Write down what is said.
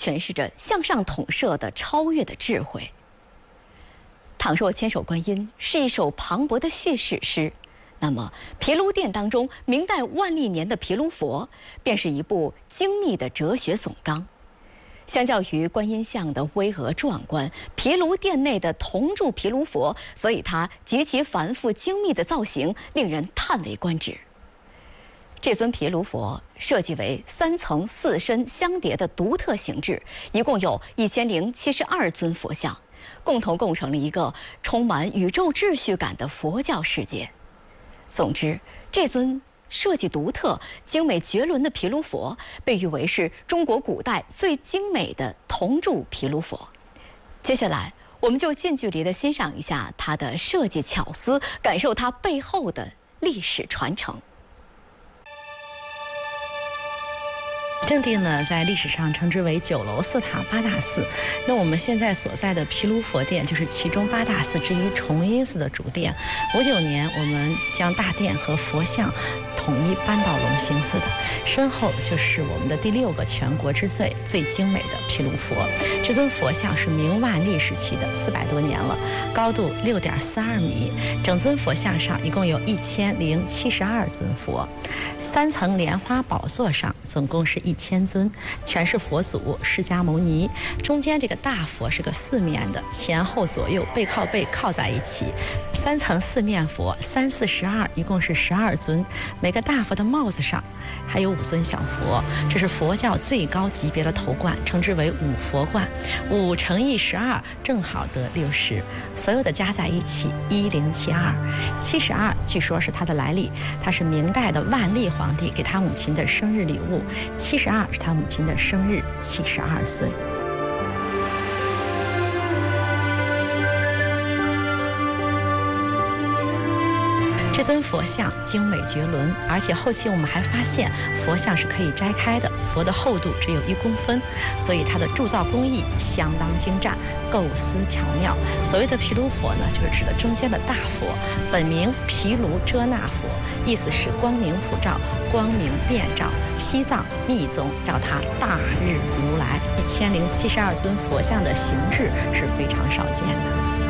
诠释着向上统摄的超越的智慧。倘若千手观音是一首磅礴的叙事诗，那么毗卢殿当中明代万历年的毗卢佛，便是一部精密的哲学总纲。相较于观音像的巍峨壮观，毗卢殿内的铜铸毗卢佛，所以它极其繁复精密的造型，令人叹为观止。这尊毗卢佛设计为3层4身相叠的独特形制，一共有1072尊佛像，共同构成了一个充满宇宙秩序感的佛教世界。总之，这尊设计独特、精美绝伦的毗卢佛，被誉为是中国古代最精美的铜铸毗卢佛。接下来，我们就近距离地欣赏一下它的设计巧思，感受它背后的历史传承。 正定呢，在历史上称之为9楼4塔8大寺。那我们现在所在的毗卢佛殿就是其中8大寺之一崇音寺的主殿。59年，我们将大殿和佛像统一搬到隆兴寺的。身后就是我们的第6个全国之最、最精美的毗卢佛。这尊佛像是明万历时期的，400多年了，高度6.42米。整尊佛像上一共有1072尊佛，3层莲花宝座上总共是1000尊，全是佛祖释迦牟尼。中间这个大佛是个4面的，前后左右背靠背靠在一起。3层4面佛，3、4、12，一共是12尊。每个大佛的帽子上还有5尊小佛，这是佛教最高级别的头冠，称之为五佛冠。5乘以12，正好得60，所有的加在一起1072。72据说是它的来历，它是明代的万历皇帝给他母亲的生日礼物。72是他母亲的生日，72岁。这尊佛像精美绝伦，而且后期我们还发现佛像是可以摘开的，佛的厚度只有1公分，所以它的铸造工艺相当精湛，构思巧妙。所谓的毗卢佛呢，就是指的中间的大佛，本名毗卢遮那佛，意思是光明普照、光明遍照。西藏密宗叫它大日如来。1072尊佛像的形制是非常少见的。